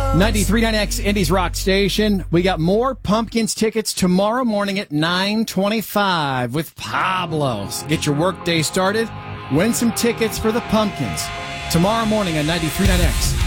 93.9X Indies Rock Station. We got more Pumpkins tickets tomorrow morning at 9:25 with Pablo's. Get your workday started. Win some tickets for the Pumpkins tomorrow morning on 93.9X.